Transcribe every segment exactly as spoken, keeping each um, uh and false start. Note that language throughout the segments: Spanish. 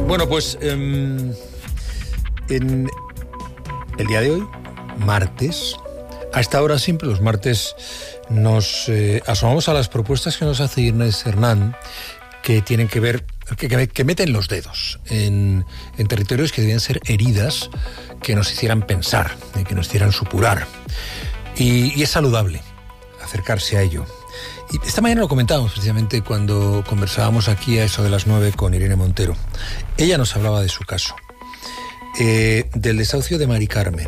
Bueno, pues eh, en el día de hoy, martes, a esta hora siempre, los martes, nos eh, asomamos a las propuestas que nos hace Inés Hernán, que tienen que ver, que, que, que meten los dedos en, en territorios que deben ser heridas que nos hicieran pensar, eh, que nos hicieran supurar. Y, y es saludable acercarse a ello. Y esta mañana lo comentábamos precisamente cuando conversábamos aquí a eso de las nueve con Irene Montero. Ella nos hablaba de su caso, eh, del desahucio de Mari Carmen.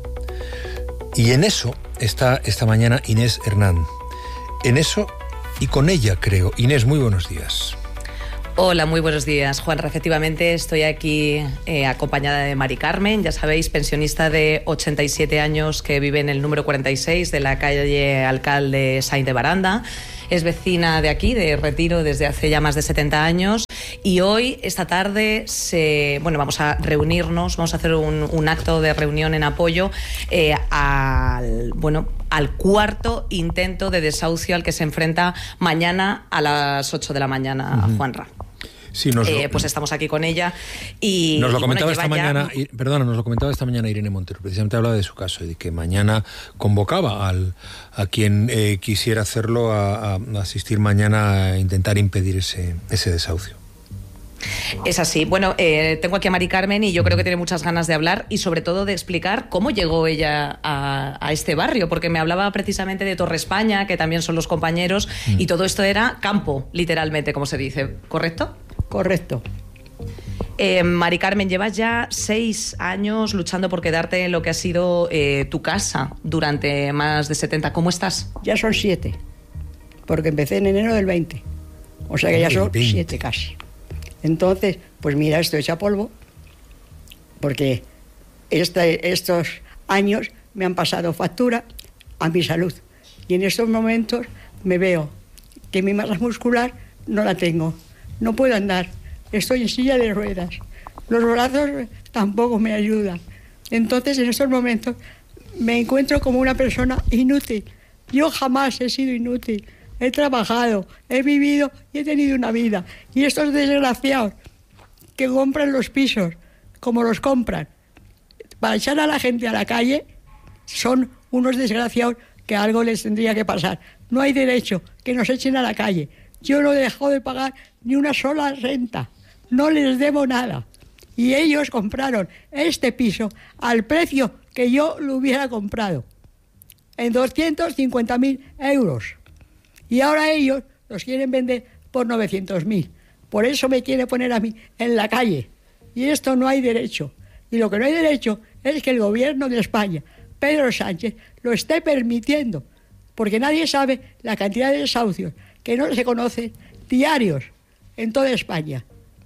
Y en eso está esta mañana Inés Hernán. En eso y con ella, creo. Inés, muy buenos días. Hola, muy buenos días, Juanra. Efectivamente, estoy aquí eh, acompañada de Mari Carmen, ya sabéis, pensionista de ochenta y siete años que vive en el número cuarenta y seis de la calle Alcalde Sainz de Baranda. Es vecina de aquí, de Retiro, desde hace ya más de setenta años. Y hoy, esta tarde, se, bueno, vamos a reunirnos, vamos a hacer un, un acto de reunión en apoyo eh, al, bueno, al cuarto intento de desahucio al que se enfrenta mañana a las ocho de la mañana, uh-huh. Juanra. Sí, nos lo, eh, pues estamos aquí con ella y nos lo comentaba y, bueno, esta ya... mañana, y, perdona, nos lo comentaba esta mañana Irene Montero, precisamente hablaba de su caso y de que mañana convocaba al, a quien eh, quisiera hacerlo a, a asistir mañana a intentar impedir ese, ese desahucio. Es así. Bueno, eh, tengo aquí a Mari Carmen y yo creo que tiene muchas ganas de hablar y sobre todo de explicar cómo llegó ella a, a este barrio, porque me hablaba precisamente de Torre España, que también son los compañeros, mm. y todo esto era campo, literalmente, como se dice, ¿correcto? Correcto. Eh, Mari Carmen, llevas ya seis años luchando por quedarte en lo que ha sido eh, tu casa durante más de setenta. ¿Cómo estás? Ya son siete, porque empecé en enero del veinte. O sea que ya son siete casi. Entonces, pues mira, esto echa polvo, porque este, estos años me han pasado factura a mi salud. Y en estos momentos me veo que mi masa muscular no la tengo. No puedo andar, estoy en silla de ruedas, los brazos tampoco me ayudan. Entonces, en estos momentos me encuentro como una persona inútil. Yo jamás he sido inútil, he trabajado, he vivido y he tenido una vida. Y estos desgraciados que compran los pisos como los compran para echar a la gente a la calle, son unos desgraciados que algo les tendría que pasar. No hay derecho que nos echen a la calle. Yo no he dejado de pagar ni una sola renta, no les debo nada. Y ellos compraron este piso al precio que yo lo hubiera comprado, en doscientos cincuenta mil euros. Y ahora ellos los quieren vender por novecientos mil. Por eso me quiere poner a mí en la calle. Y esto no hay derecho. Y lo que no hay derecho es que el gobierno de España, Pedro Sánchez, lo esté permitiendo, porque nadie sabe la cantidad de desahucios que no se conocen diarios en toda España.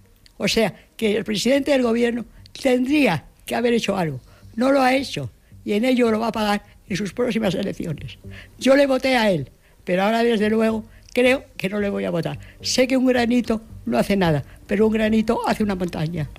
O sea, que el presidente del gobierno tendría que haber hecho algo. No lo ha hecho y en ello lo va a pagar en sus próximas elecciones. Yo le voté a él, pero ahora desde luego creo que no le voy a votar. Sé que un granito no hace nada, pero un granito hace una montaña.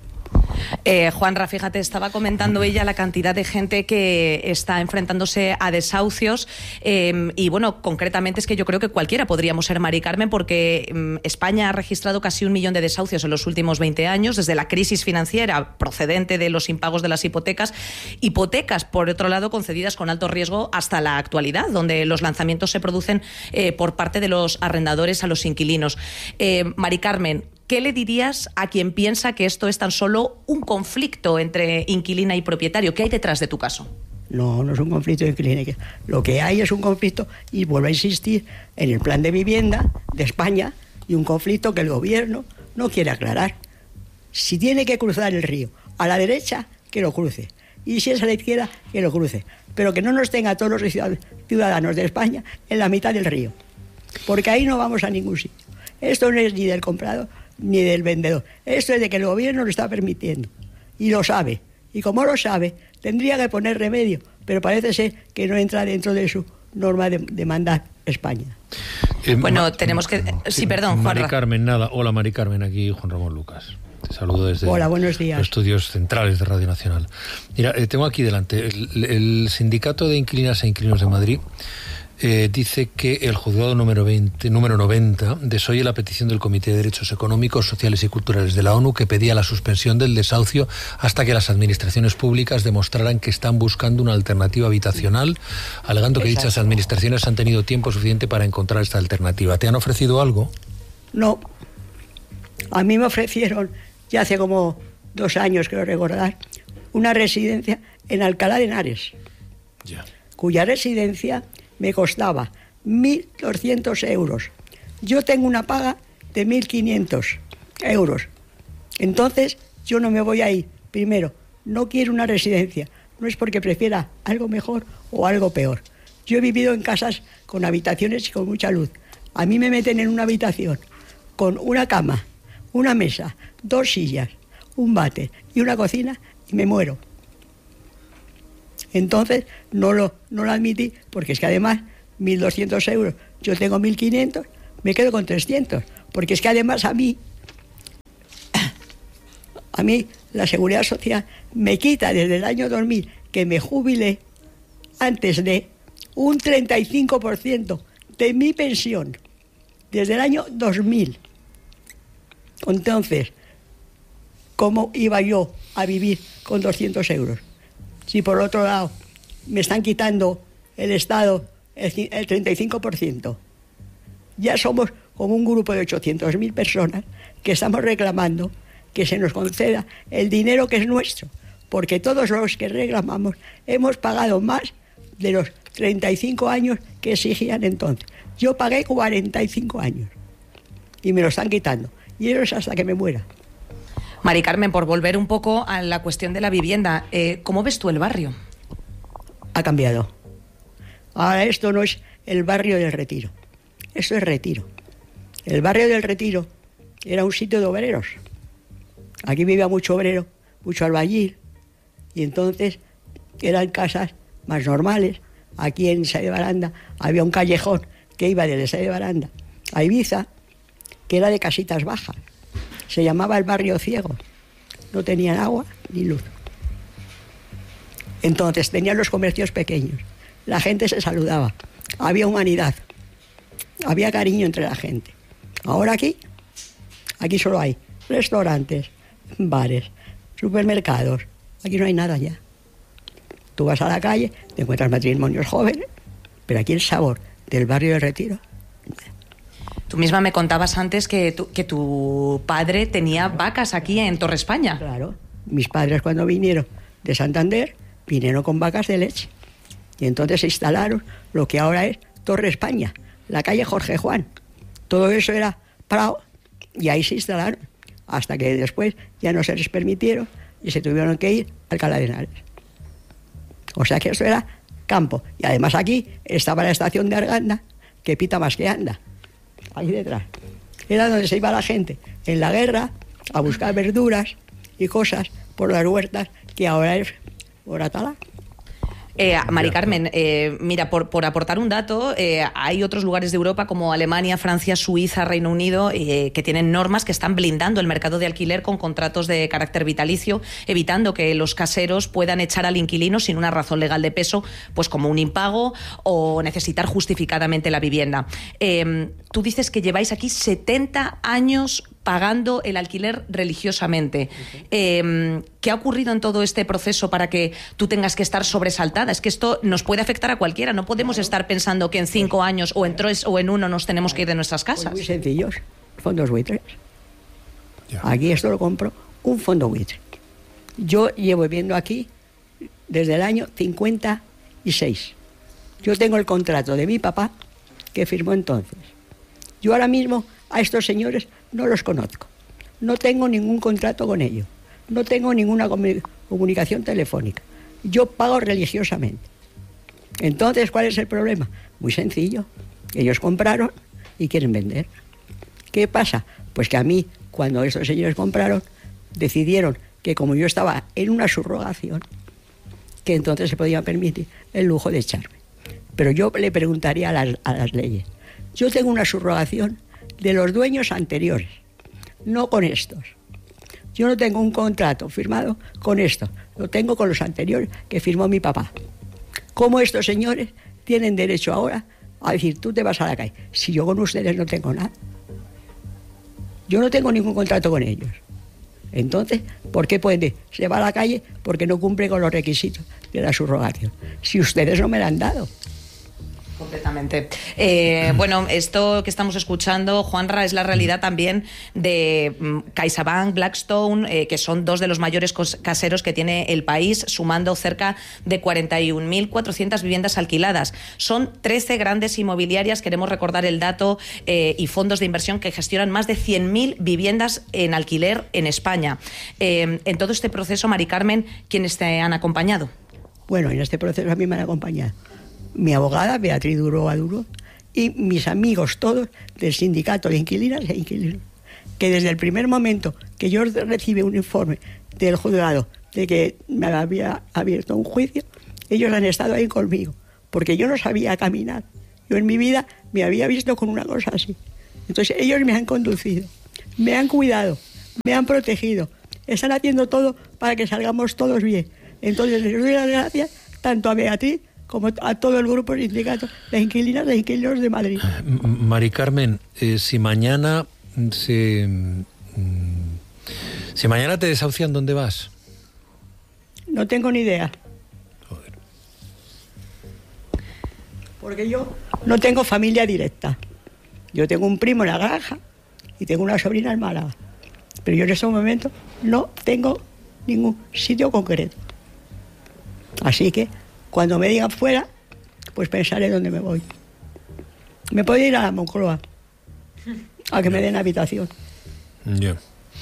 Eh, Juanra, fíjate, estaba comentando ella la cantidad de gente que está enfrentándose a desahucios eh, y bueno, concretamente es que yo creo que cualquiera podríamos ser Mari Carmen, porque eh, España ha registrado casi un millón de desahucios en los últimos veinte años, desde la crisis financiera procedente de los impagos de las hipotecas, hipotecas por otro lado concedidas con alto riesgo hasta la actualidad, donde los lanzamientos se producen eh, por parte de los arrendadores a los inquilinos. Eh, Mari Carmen, ¿qué le dirías a quien piensa que esto es tan solo un conflicto entre inquilina y propietario? ¿Qué hay detrás de tu caso? No, no es un conflicto de inquilina. Lo que hay es un conflicto, y vuelvo a insistir, en el plan de vivienda de España, y un conflicto que el gobierno no quiere aclarar. Si tiene que cruzar el río a la derecha, que lo cruce. Y si es a la izquierda, que lo cruce. Pero que no nos tenga a todos los ciudadanos de España en la mitad del río. Porque ahí no vamos a ningún sitio. Esto no es ni del comprador ni del vendedor. Esto es de que el gobierno lo está permitiendo y lo sabe, y como lo sabe tendría que poner remedio, pero parece ser que no entra dentro de su norma de, de mandar España. Eh, bueno, ma- tenemos que... Sí, sí perdón, Mari Juanra. Carmen, nada. Hola, Mari Carmen, aquí Juan Ramón Lucas. Te saludo desde Hola, buenos días. los estudios centrales de Radio Nacional. Mira, eh, tengo aquí delante el, el Sindicato de Inquilinas e Inquilinos de Madrid. eh, dice que el juzgado número veinte, número noventa desoye la petición del Comité de Derechos Económicos, Sociales y Culturales de la ONU, que pedía la suspensión del desahucio hasta que las administraciones públicas demostraran que están buscando una alternativa habitacional, alegando que Exacto. dichas administraciones han tenido tiempo suficiente para encontrar esta alternativa. ¿Te han ofrecido algo? No. A mí me ofrecieron, ya hace como dos años, creo recordar, una residencia en Alcalá de Henares, yeah. cuya residencia me costaba mil doscientos euros. Yo tengo una paga de mil quinientos euros. Entonces, yo no me voy a ir. Primero, no quiero una residencia. No es porque prefiera algo mejor o algo peor. Yo he vivido en casas con habitaciones y con mucha luz. A mí me meten en una habitación con una cama, una mesa, dos sillas, un váter y una cocina y me muero. Entonces no lo, no lo admití, porque es que además mil doscientos euros, yo tengo mil quinientos, me quedo con trescientos, porque es que además a mí, a mí la Seguridad Social me quita desde el año dos mil, que me jubilé, antes de un treinta y cinco por ciento de mi pensión, desde el año dos mil. Entonces, ¿cómo iba yo a vivir con doscientos euros? Si por otro lado me están quitando el Estado el, el treinta y cinco por ciento. Ya somos como un grupo de ochocientas mil personas que estamos reclamando que se nos conceda el dinero que es nuestro, porque todos los que reclamamos hemos pagado más de los treinta y cinco años que exigían entonces. Yo pagué cuarenta y cinco años y me lo están quitando, y eso es hasta que me muera. Mari Carmen, por volver un poco a la cuestión de la vivienda, eh, ¿cómo ves tú el barrio? Ha cambiado. Ahora esto no es el barrio del Retiro, esto es Retiro. El barrio del Retiro era un sitio de obreros. Aquí vivía mucho obrero, mucho albañil, y entonces eran casas más normales. Aquí en Sá de Baranda había un callejón que iba desde Sá de Baranda a Ibiza, que era de casitas bajas. Se llamaba el barrio ciego. No tenían agua ni luz. Entonces tenían los comercios pequeños. La gente se saludaba. Había humanidad. Había cariño entre la gente. Ahora aquí, aquí solo hay restaurantes, bares, supermercados. Aquí no hay nada ya. Tú vas a la calle, te encuentras matrimonios jóvenes, pero aquí el sabor del barrio del Retiro. Tú misma me contabas antes que tu, que tu padre tenía vacas aquí en Torre España. Claro. Mis padres, cuando vinieron de Santander, vinieron con vacas de leche. Y entonces se instalaron lo que ahora es Torre España, la calle Jorge Juan. Todo eso era Prado y ahí se instalaron. Hasta que después ya no se les permitieron y se tuvieron que ir a Alcalá de Henares. O sea que eso era campo. Y además aquí estaba la estación de Arganda, que pita más que anda. Ahí detrás. Era donde se iba la gente en la guerra a buscar verduras y cosas por las huertas, que ahora es Moratala. Eh, Mari Carmen, eh, mira, por, por aportar un dato, eh, hay otros lugares de Europa como Alemania, Francia, Suiza, Reino Unido, eh, que tienen normas que están blindando el mercado de alquiler con contratos de carácter vitalicio, evitando que los caseros puedan echar al inquilino sin una razón legal de peso, pues como un impago o necesitar justificadamente la vivienda. Eh, tú dices que lleváis aquí setenta años pagando el alquiler religiosamente. Uh-huh. Eh, ¿Qué ha ocurrido en todo este proceso para que tú tengas que estar sobresaltada? Es que esto nos puede afectar a cualquiera. No podemos claro. estar pensando que en cinco pues, años o en tres o en uno nos tenemos que ir de nuestras casas. Pues muy sencillos. Fondos buitres. Yeah. Aquí esto lo compro un fondo buitre. Yo llevo viviendo aquí desde el año cincuenta y seis. Yo tengo el contrato de mi papá que firmó entonces. Yo ahora mismo a estos señores no los conozco. No tengo ningún contrato con ellos. No tengo ninguna comunicación telefónica. Yo pago religiosamente. Entonces, ¿cuál es el problema? Muy sencillo. Ellos compraron y quieren vender. ¿Qué pasa? Pues que a mí, cuando estos señores compraron, decidieron que como yo estaba en una subrogación, que entonces se podía permitir el lujo de echarme. Pero yo le preguntaría a las, a las leyes. Yo tengo una subrogación de los dueños anteriores, no con estos. Yo no tengo un contrato firmado con estos, lo tengo con los anteriores que firmó mi papá. ¿Cómo estos señores tienen derecho ahora a decir, tú te vas a la calle. Si yo con ustedes no tengo nada. Yo no tengo ningún contrato con ellos. Entonces, ¿por qué puede? Se va a la calle porque no cumple con los requisitos de la subrogación. Si ustedes no me la han dado. Completamente. Eh, bueno, esto que estamos escuchando, Juanra, es la realidad también de um, CaixaBank, Blackstone, eh, que son dos de los mayores caseros que tiene el país, sumando cerca de cuarenta y un mil cuatrocientas viviendas alquiladas. Son trece grandes inmobiliarias, queremos recordar el dato, eh, y fondos de inversión que gestionan más de cien mil viviendas en alquiler en España. Eh, en todo este proceso, Mari Carmen, ¿quiénes te han acompañado? Bueno, en este proceso a mí me han acompañado mi abogada, Beatriz Duro Aduro, y mis amigos todos del sindicato de inquilinas e inquilinos, que desde el primer momento que yo recibí un informe del juzgado de que me había abierto un juicio, ellos han estado ahí conmigo, porque yo no sabía caminar. Yo en mi vida me había visto con una cosa así. Entonces ellos me han conducido, me han cuidado, me han protegido, están haciendo todo para que salgamos todos bien. Entonces les doy las gracias tanto a Beatriz como a todo el grupo sindicato de inquilinas e inquilinos de Madrid. Mari Carmen, eh, si mañana se, si mañana te desahucian, ¿dónde vas? No tengo ni idea. Joder. Porque yo no tengo familia directa. Yo tengo un primo en la granja y tengo una sobrina en Málaga. Pero yo en este momento no tengo ningún sitio concreto. Así que cuando me digan fuera, pues pensaré dónde me voy. Me puedo ir a la Moncloa, a que me den habitación. Ya. Yeah.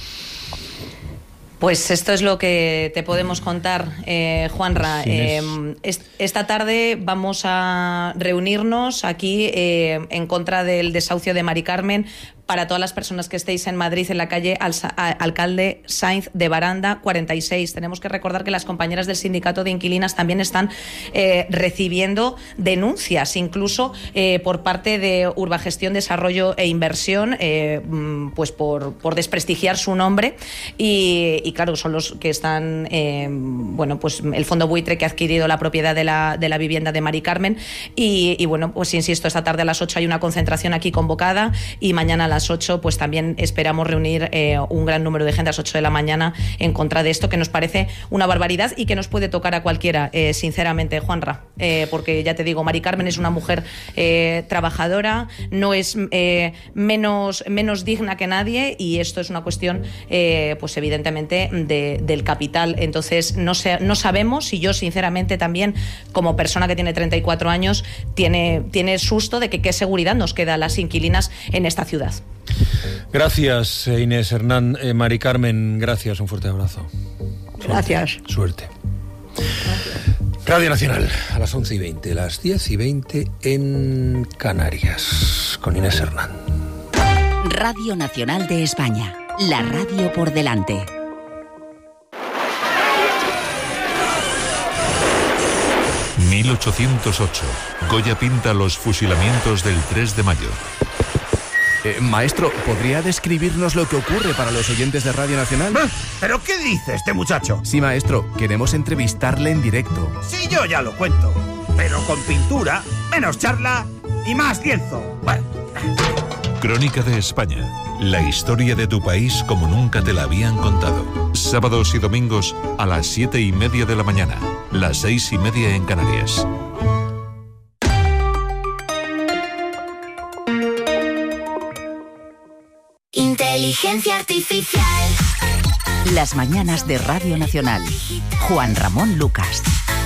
Pues esto es lo que te podemos contar, eh, Juanra. Eh, est- esta tarde vamos a reunirnos aquí eh, en contra del desahucio de Mari Carmen. Para todas las personas que estéis en Madrid, en la calle Al- Alcalde Sainz de Baranda cuarenta y seis. Tenemos que recordar que las compañeras del sindicato de inquilinas también están eh, recibiendo denuncias, incluso eh, por parte de Urbagestión, Desarrollo e Inversión, eh, pues por, por desprestigiar su nombre. Y, y claro, son los que están, eh, bueno, pues el fondo buitre que ha adquirido la propiedad de la, de la vivienda de Mari Carmen. Y, y bueno, pues insisto, esta tarde a las ocho hay una concentración aquí convocada y mañana a las ocho pues también esperamos reunir eh, un gran número de gente a las ocho de la mañana en contra de esto, que nos parece una barbaridad y que nos puede tocar a cualquiera, eh, sinceramente, Juanra, eh, porque ya te digo, Mari Carmen es una mujer eh, trabajadora, no es eh, menos, menos digna que nadie, y esto es una cuestión eh, pues evidentemente de, del capital. Entonces no, sé, no sabemos, y yo sinceramente también como persona que tiene treinta y cuatro años tiene, tiene susto de que qué seguridad nos queda a las inquilinas en esta ciudad. Gracias, Inés Hernán. Eh, Mari Carmen, gracias, un fuerte abrazo. Gracias. Suerte. Gracias. Radio Nacional, a las once y veinte, las diez y veinte en Canarias, con Inés Hernán. Radio Nacional de España, la radio por delante. mil ochocientos ocho. Goya pinta los fusilamientos del tres de mayo. Eh, maestro, ¿podría describirnos lo que ocurre para los oyentes de Radio Nacional? ¿Pero qué dice este muchacho? Sí, maestro, queremos entrevistarle en directo. Sí, yo ya lo cuento. Pero con pintura, menos charla y más lienzo. Bueno. Crónica de España. La historia de tu país como nunca te la habían contado. Sábados y domingos a las siete y media de la mañana. Las seis y media en Canarias. Inteligencia artificial. Las mañanas de Radio Nacional. Juan Ramón Lucas.